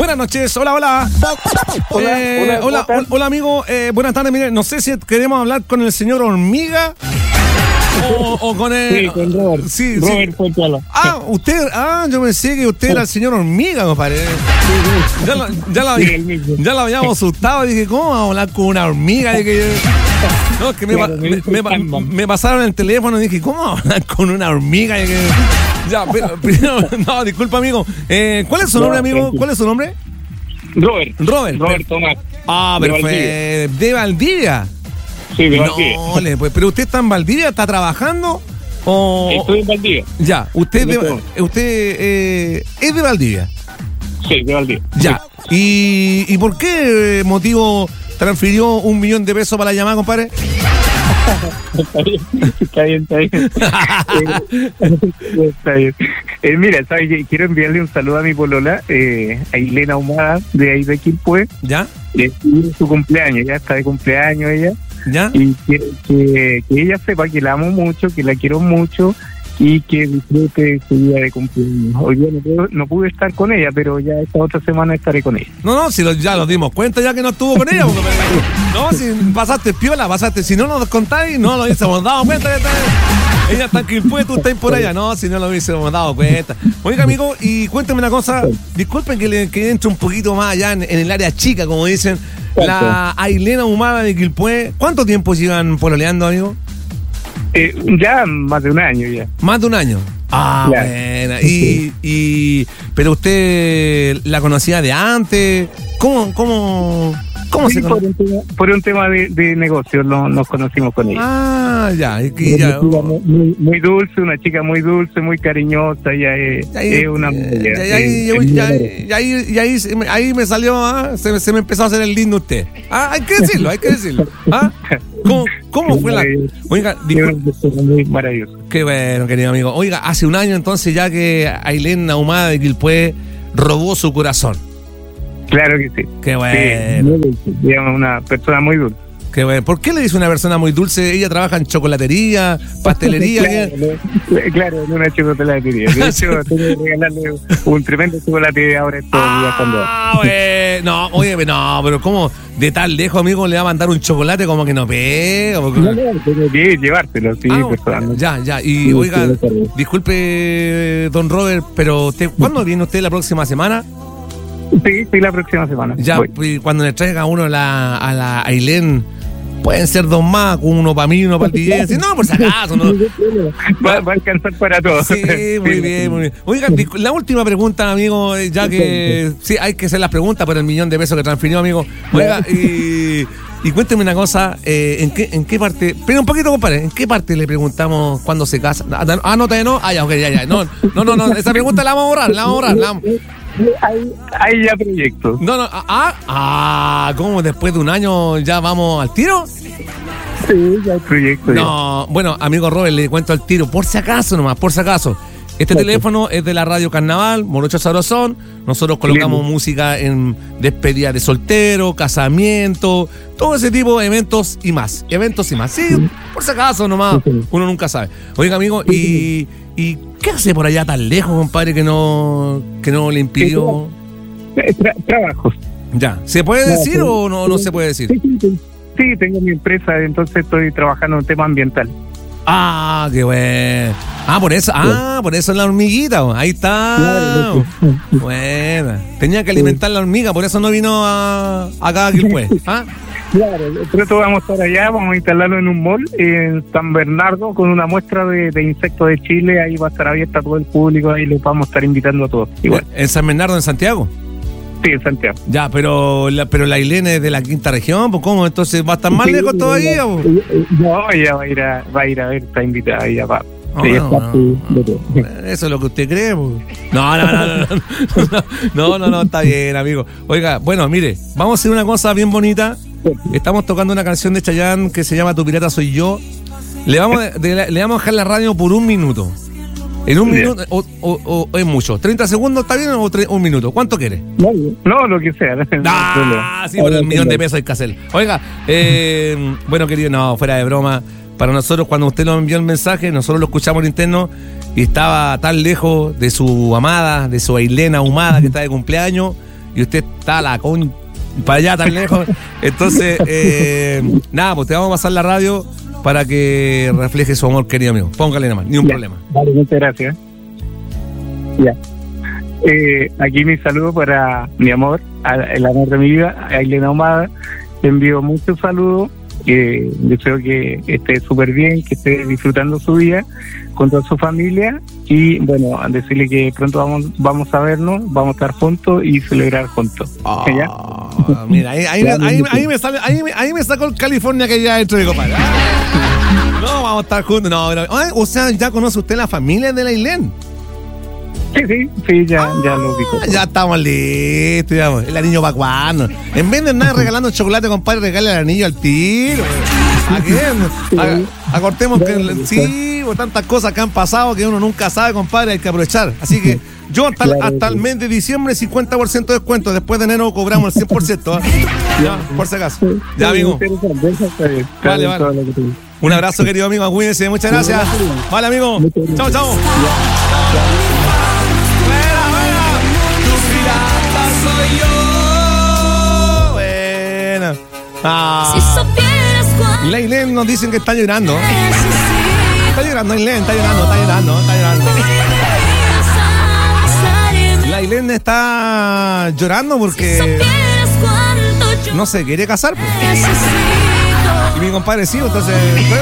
Buenas noches, hola. Hola, amigo. Buenas tardes, mire, no sé si queremos hablar con el señor Hormiga o con el... Sí, con Robert. Sí. Robert Fuenteala. Yo pensé que usted era el señor Hormiga, compadre. Ya lo habíamos asustado. Dije, ¿cómo vamos a hablar con una hormiga? Dije, no, es que me pasaron el teléfono y dije, ¿cómo vamos a hablar con una hormiga? Dije, ya, pero primero, no, disculpa, amigo. ¿Cuál es su nombre, amigo? ¿Cuál es su nombre? Robert Tomás. Perfecto. ¿De Valdivia? Sí, de Valdivia. No, pues, pero usted está en Valdivia, ¿está trabajando? Estoy en Valdivia. Ya, usted es de Valdivia. Sí, de Valdivia. Ya. ¿Y por qué motivo transfirió $1.000.000 de pesos para la llamada, compadre? Está bien. Está bien. Mira, ¿sabes qué? Quiero enviarle un saludo a mi polola, a Ailena Ahumada, de ahí de Quilpué. ¿Ya? Es su cumpleaños, ya está de cumpleaños ella. ¿Ya? Y que ella sepa que la amo mucho, que la quiero mucho y que disfrute su día de cumpleaños. Hoy día no pude estar con ella, pero ya esta otra semana estaré con ella. No, si ya nos dimos cuenta ya que no estuvo con ella. No, si pasaste piola, si no nos contáis, no lo hubiésemos dado cuenta. Ella está en Quilpué, tú estás por allá. No, si no lo hubiésemos dado cuenta. Oiga, amigo, y cuéntame una cosa. Disculpen que entre un poquito más allá en el área chica, como dicen. La Ailena Ahumada de Quilpué. ¿Cuánto tiempo llevan pololeando, amigo? Ya más de un año ya. ¿Más de un año? Claro. Buena. Pero usted la conocía de antes. ¿Cómo sí, se conoce? Por un tema de negocio nos conocimos con ella. Ya. Muy dulce, una chica muy dulce, muy cariñosa. Ella es una mujer. Ahí me salió, se me empezó a hacer el lindo usted. Hay que decirlo. ¿Cómo fue la...? Oiga, muy maravilloso. Qué bueno, querido amigo. Oiga, hace un año entonces ya que Ailena Ahumada de Quilpué robó su corazón. Claro que sí. Qué bueno. Sí, es una persona muy dulce. Qué bueno. ¿Por qué le dice una persona muy dulce? Ella trabaja en chocolatería, pastelería. Claro, en una chocolatería. De hecho, tengo que regalarle un tremendo chocolate ahora estos días cuando... No, pero ¿cómo de tan lejos, amigo, le va a mandar un chocolate como que no pega? No, tengo que llevártelo, sí, personalmente. Ya. Y oiga, disculpe, don Robert, pero ¿cuándo viene usted la próxima semana? Sí, la próxima semana. Ya, cuando le traiga uno a la Ailén, pueden ser dos más, uno para mí, uno para el DJ. No, por si acaso. No. Va a alcanzar para todos. Sí, muy bien. Oiga, la última pregunta, amigo, ya que sí, hay que hacer las preguntas por el $1.000.000 de pesos que transfirió, amigo. Oiga, y cuénteme una cosa, ¿en qué parte? Espera un poquito, compadre, ¿en qué parte le preguntamos cuándo se casa? No, todavía no. Ya. No, esa pregunta la vamos a borrar. Hay ya proyectos. ¿Cómo después de un año ya vamos al tiro? Sí, ya hay proyectos. No, bueno, amigo Robert, le cuento al tiro, por si acaso. Este teléfono es de la Radio Carnaval, Morocho Sabrosón. Nosotros colocamos música en despedida de soltero, casamiento, todo ese tipo de eventos y más. Sí, por si acaso nomás, uno nunca sabe. Oiga, amigo, ¿y qué hace por allá tan lejos, compadre, que no le impidió? Trabajos. Ya, ¿se puede decir o no se puede decir? Sí, tengo mi empresa, entonces estoy trabajando en tema ambiental. Qué bueno. Por eso es la hormiguita. Ahí está. Buena. Tenía que alimentar la hormiga, por eso no vino acá a Quilpué. Claro, pronto vamos a estar allá, vamos a instalarlo en un mall en San Bernardo con una muestra de insectos de Chile. Ahí va a estar abierta a todo el público, ahí les vamos a estar invitando a todos. Igual. ¿En San Bernardo, en Santiago? Sí, en Santiago. Ya, pero la Ailén es de la quinta región, pues ¿cómo? Entonces va a estar más lejos todavía. No, ella va a ir a ver, está invitada ella va. Eso es lo que usted cree. No, está bien, amigo. Oiga, bueno, mire, vamos a hacer una cosa bien bonita. Estamos tocando una canción de Chayanne que se llama Tu pirata soy yo. Le vamos a dejar la radio por 1 minuto. ¿En 1 minuto o es mucho? ¿30 segundos está bien o 1 minuto? ¿Cuánto quiere? No, lo que sea. Sí, por el $1.000.000 de pesos hay que hacer. Oiga, bueno, querido, no, fuera de broma. Para nosotros, cuando usted nos envió el mensaje, nosotros lo escuchamos en interno y estaba tan lejos de su amada, de su Ailena Ahumada que está de cumpleaños, y usted está para allá tan lejos. Entonces, nada, pues te vamos a pasar la radio para que refleje su amor, querido amigo. Póngale nada más, ni un problema. Vale, muchas gracias. Ya. Aquí mi saludo para mi amor, el amor de mi vida, a Ailén Ahumada. Le envío muchos saludos. Deseo que esté súper bien, que esté disfrutando su vida con toda su familia. Y bueno, decirle que pronto vamos a vernos, vamos a estar juntos y celebrar juntos. ¿Ya? Mira, ahí me sacó el California que ya dentro de compadre. No, vamos a estar juntos. No, o sea, ¿ya conoce usted la familia de la Ailén? Sí, ya lo vi. Ya estamos listos, digamos. El anillo vacuano. En vez de nada regalando chocolate, compadre, regale el anillo al tiro. ¿A quién? Acortemos que sí, por tantas cosas que han pasado que uno nunca sabe, compadre, hay que aprovechar. Así que yo hasta el mes de diciembre 50% de descuento. Después de enero cobramos el 100%. Ya, por si acaso. Ya, amigo. Vale. Un abrazo, querido amigo. Cuídense. Muchas gracias. Vale, amigo. Chao. Soy yo. Buena. Si supieras cuál. La Ailén nos dicen que está llorando. Está llorando, Ailén, está llorando. La Ailén está llorando porque no se quiere casar. Y mi compadre sí, entonces